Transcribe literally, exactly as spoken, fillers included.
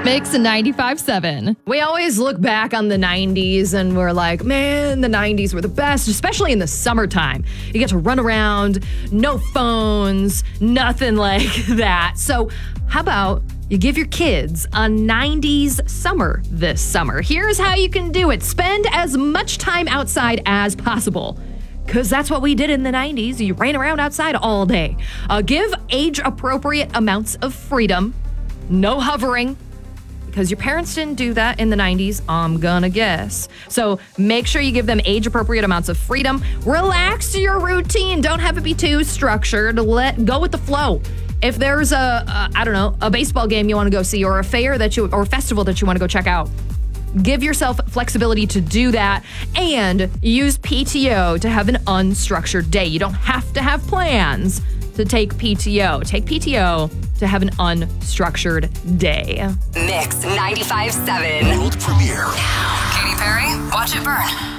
Mix ninety-five seven. We always look back on the nineties and we're like, man, the nineties were the best, especially in the summertime. You get to run around, no phones, nothing like that. So how about you give your kids a nineties summer this summer? Here's how you can do it. Spend as much time outside as possible, because that's what we did in the nineties. You ran around outside all day. Uh, give age-appropriate amounts of freedom. No hovering, because your parents didn't do that in the nineties, I'm gonna guess. So make sure you give them age-appropriate amounts of freedom. Relax your routine. Don't have it be too structured. Let go with the flow. If there's a, a I don't know, a baseball game you want to go see, or a fair that you, or a festival that you want to go check out, give yourself flexibility to do that, and use P T O to have an unstructured day. You don't have to have plans to take P T O. Take P T O to have an unstructured day. Mix ninety-five seven. World premiere. Katy Perry, Watch It Burn.